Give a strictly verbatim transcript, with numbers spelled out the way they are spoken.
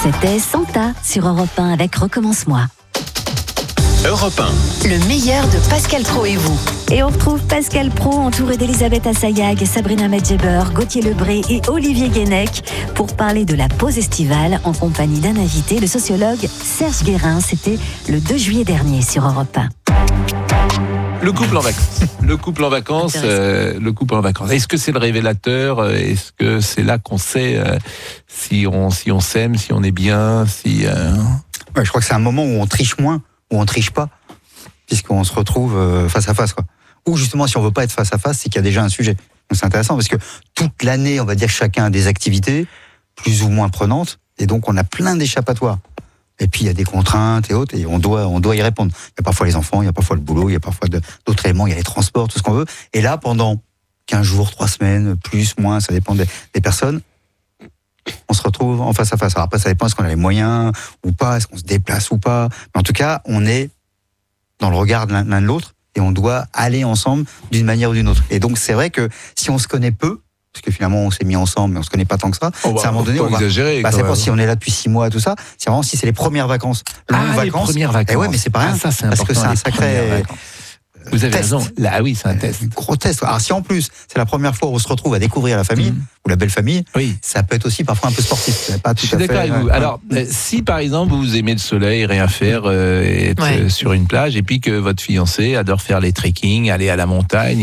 C'était Santa sur Europe un avec Recommence-moi. Europe un. Le meilleur de Pascal Praud et vous. Et on retrouve Pascal Praud entouré d'Elisabeth Assayag, Sabrina Medjeber, Gauthier Lebré et Olivier Guénec pour parler de la pause estivale en compagnie d'un invité, le sociologue Serge Guérin. C'était le deux juillet dernier sur Europe un. Le couple en vacances. Le couple en vacances. Euh, le couple en vacances. Est-ce que c'est le révélateur ? Est-ce que c'est là qu'on sait euh, si on si on s'aime, si on est bien, si euh... ouais, je crois que c'est un moment où on triche moins, où on triche pas, puisqu'on se retrouve euh, face à face, quoi. Ou justement, si on veut pas être face à face, c'est qu'il y a déjà un sujet. Donc c'est intéressant parce que toute l'année, on va dire que chacun a des activités plus ou moins prenantes, et donc on a plein d'échappatoires. Et puis il y a des contraintes et autres, et on doit, on doit y répondre. Il y a parfois les enfants, il y a parfois le boulot, il y a parfois de, d'autres éléments, il y a les transports, tout ce qu'on veut. Et là, pendant quinze jours, trois semaines, plus, moins, ça dépend des, des personnes, on se retrouve en face à face. Alors après, ça dépend, est-ce qu'on a les moyens ou pas, est-ce qu'on se déplace ou pas. Mais en tout cas, on est dans le regard de l'un, l'un de l'autre, et on doit aller ensemble d'une manière ou d'une autre. Et donc c'est vrai que si on se connaît peu, parce que finalement on s'est mis ensemble mais on se connaît pas tant que ça, oh bah, c'est à un moment donné on va exagérer, bah, c'est pas même. si on est là depuis six mois et tout ça, c'est vraiment si c'est les premières vacances, longues ah, vacances. Les premières vacances. Et ouais, mais c'est pas rien, ah, ça, c'est parce que c'est un sacré Vous avez test. raison. Là, ah oui, c'est un test. Un gros test. Alors si en plus c'est la première fois où on se retrouve à découvrir la famille mmh. ou la belle famille, oui. ça peut être aussi parfois un peu sportif. Pas tout Je suis à d'accord fait, avec vous. ouais. Alors, euh, si par exemple vous aimez le soleil, rien faire, euh, être ouais. euh, sur une plage, et puis que votre fiancé adore faire les trekking, aller à la montagne.